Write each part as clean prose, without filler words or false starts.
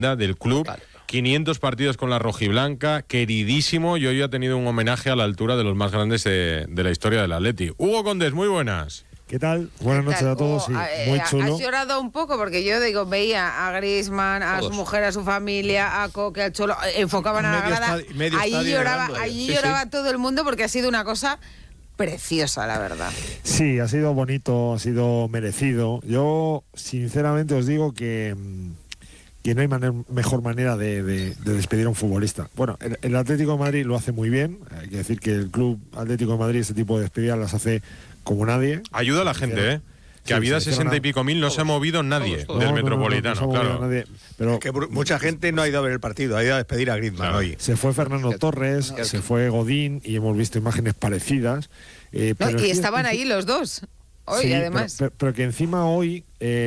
del club. 500 partidos con la rojiblanca, queridísimo, y hoy ha tenido un homenaje a la altura de los más grandes de la historia del Atleti. Hugo Condés, muy buenas. ¿Qué tal? Buenas noches a todos. Sí, muy chulo. Has llorado un poco porque yo veía a Griezmann, a su mujer, a su familia, a Coque, al Cholo, enfocaban a la grada. Allí lloraba todo el mundo porque ha sido una cosa preciosa, la verdad. Sí, ha sido bonito, ha sido merecido. Yo, sinceramente, os digo que no hay mejor manera de despedir a un futbolista. Bueno, el Atlético de Madrid lo hace muy bien. Hay que decir que el Club Atlético de Madrid ese tipo de despedidas las hace como nadie. Ayuda a la gente, ¿eh? Que había 60 y pico mil, no se ha movido nadie del Metropolitano, claro. Nadie, pero que mucha gente no ha ido a ver el partido, ha ido a despedir a Griezmann hoy. Se fue Fernando Torres, se fue Godín y hemos visto imágenes parecidas. Y estaban ahí los dos, hoy sí, además. Pero que encima hoy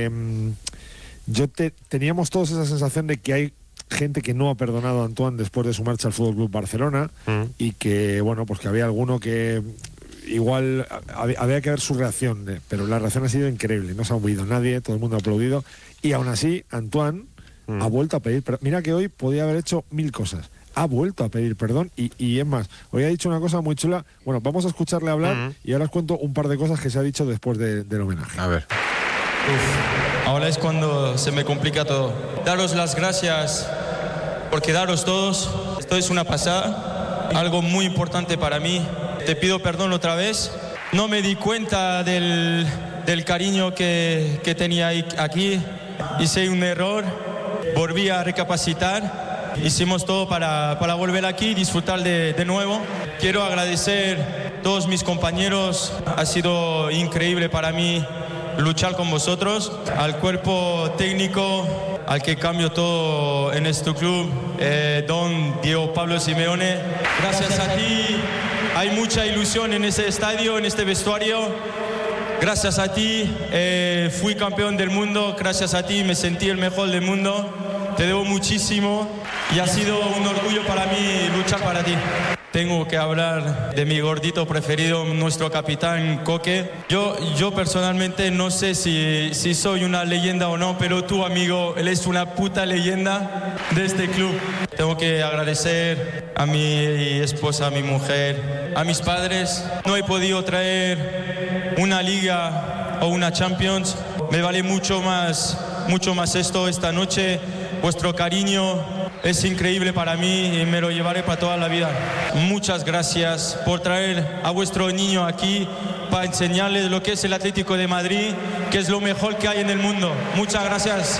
teníamos todos esa sensación de que hay gente que no ha perdonado a Antoine después de su marcha al Fútbol Club Barcelona y que, bueno, pues que había alguno que igual había que ver su reacción, pero la reacción ha sido increíble, no se ha movido nadie, todo el mundo ha aplaudido y aún así Antoine ha vuelto a pedir perdón. Mira que hoy podía haber hecho 1000 cosas, ha vuelto a pedir perdón y es más, hoy ha dicho una cosa muy chula. Bueno, vamos a escucharle hablar y ahora os cuento un par de cosas que se ha dicho después del homenaje. A ver. Ahora es cuando se me complica todo. Daros las gracias por quedaros todos, esto es una pasada, algo muy importante para mí. Te pido perdón otra vez. No me di cuenta del cariño que tenía aquí. Hice un error. Volví a recapacitar. Hicimos todo para volver aquí y disfrutar de nuevo. Quiero agradecer a todos mis compañeros. Ha sido increíble para mí luchar con vosotros. Al cuerpo técnico, al que cambio todo en este club, don Diego Pablo Simeone. Gracias a ti. Hay mucha ilusión en este estadio, en este vestuario. Gracias a ti fui campeón del mundo. Gracias a ti me sentí el mejor del mundo. Te debo muchísimo y ha sido un orgullo para mí luchar para ti. Tengo que hablar de mi gordito preferido, nuestro capitán Coque. Yo personalmente no sé si soy una leyenda o no, pero tú, amigo, él es una puta leyenda de este club. Tengo que agradecer a mi esposa, a mi mujer, a mis padres. No he podido traer una liga o una Champions. Me vale mucho más esto esta noche. Vuestro cariño es increíble para mí y me lo llevaré para toda la vida. Muchas gracias por traer a vuestro niño aquí para enseñarles lo que es el Atlético de Madrid, que es lo mejor que hay en el mundo. Muchas gracias.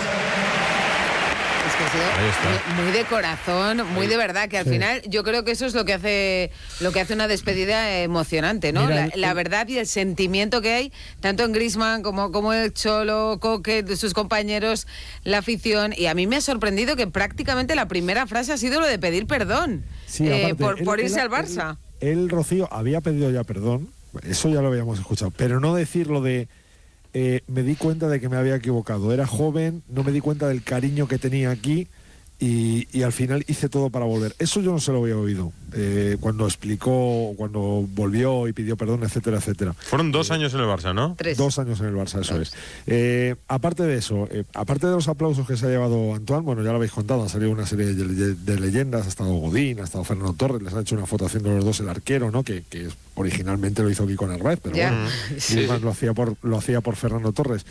Es que ha sido muy de corazón, muy de verdad, que al final yo creo que eso es lo que hace una despedida emocionante, ¿no? Mira, la verdad y el sentimiento que hay, tanto en Griezmann como el Cholo, Coque, sus compañeros, la afición, y a mí me ha sorprendido que prácticamente la primera frase ha sido lo de pedir perdón, sí, aparte, por irse al Barça. Él, Rocío, había pedido ya perdón, eso ya lo habíamos escuchado, pero no decir lo de me di cuenta de que me había equivocado. Era joven, no me di cuenta del cariño que tenía aquí y al final hice todo para volver. Eso yo no se lo había oído cuando explicó, cuando volvió y pidió perdón, etcétera, etcétera. Fueron 2 años en el Barça, ¿no? 3. 2 años en el Barça, eso es. Aparte de eso, aparte de los aplausos que se ha llevado Antoine, bueno, ya lo habéis contado, ha salido una serie de leyendas, ha estado Godín, ha estado Fernando Torres, les han hecho una foto haciendo los dos el arquero, ¿no? Que originalmente lo hizo Kiko Narváez, pero bueno, sí. lo hacía por Fernando Torres.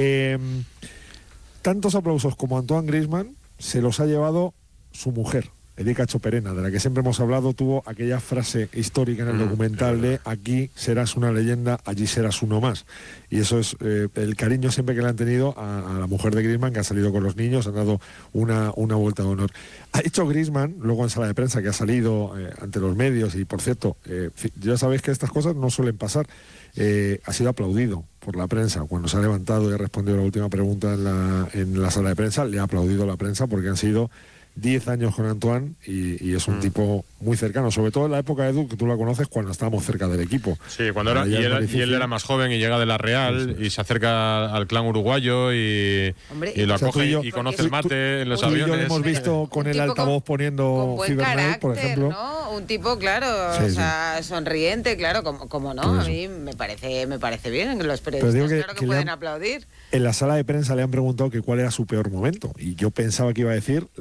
Tantos aplausos como Antoine Griezmann se los ha llevado su mujer, Erika Choperena, de la que siempre hemos hablado. Tuvo aquella frase histórica en el documental de aquí serás una leyenda, allí serás uno más. Y eso es el cariño siempre que le han tenido a la mujer de Griezmann, que ha salido con los niños, han dado una vuelta de honor. Ha hecho Griezmann, luego en sala de prensa, que ha salido ante los medios, y por cierto, ya sabéis que estas cosas no suelen pasar. Ha sido aplaudido por la prensa cuando se ha levantado y ha respondido la última pregunta en la sala de prensa. Le ha aplaudido la prensa porque han sido 10 años con Antoine y es un tipo muy cercano, sobre todo en la época de Edu, que tú la conoces, cuando estábamos cerca del equipo. Sí, cuando él era más joven y llega de la Real y se acerca al clan uruguayo y lo acoge y conoce el mate en los aviones. Yo lo hemos visto con el altavoz poniendo con buen Cibernet, carácter, por ejemplo. ¿no? un tipo, claro, o sea, sonriente, claro, como no, a mí me parece bien, los periodistas que pueden aplaudir. En la sala de prensa le han preguntado que cuál era su peor momento, y yo pensaba que iba a decir